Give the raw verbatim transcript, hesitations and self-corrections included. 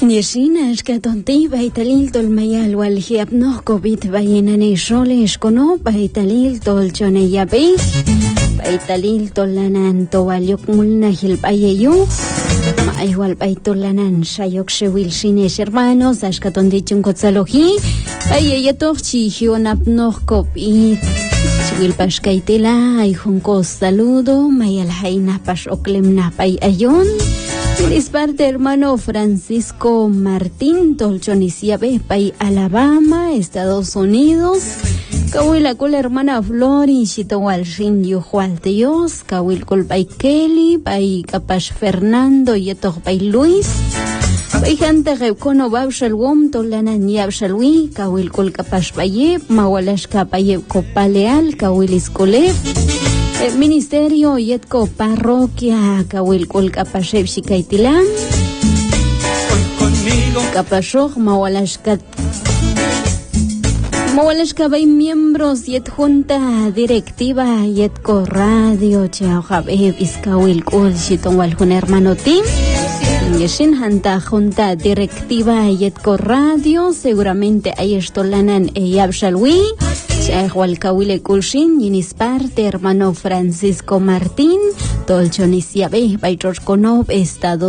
Yeshina shkatonti baitalil tol mayal wal hiapno covid bainane shole shkono baitalil tol chone yabe baitalil tol lanan to walyok mulna hilbayeyu ay wal baitolanan shayok shewil shine hermanos ashkatonti chunkotsalohi bayeyato chihionapno covid chigil pashkaitela ay junko saludo mayal haina pash oklemna pay ayon. Es parte hermano Francisco Martín Tolchoniciabe Pay Alabama, Estados Unidos. Kawil akul hermana Flori Chitowal Shin Yuhual Dios, Kawil kul Pay Kelly, Pay Capash Fernando Yeto Pay Luis. Pay Jante Reucono Baushal Wom Tolanan Yabshalwi, Kawil kul Capash Payeb, Mawalashka Payeb Copaleal, Kawil Iscoleb. El ministerio yetko parroquia kawilkul kapasheb shikaitilam kapashok mawalashkat mawalashka bay miembros yet junta directiva yetko radio chawjabeb iskawilkul shitonwal jun hermano tim yeshin hanta junta directiva yetko radio seguramente hay estolanan eyabshalwi Igual Kawile Kulshin, Yinis parte, hermano Francisco Martín, Tolchoniciabe, Baitorkonov, Estado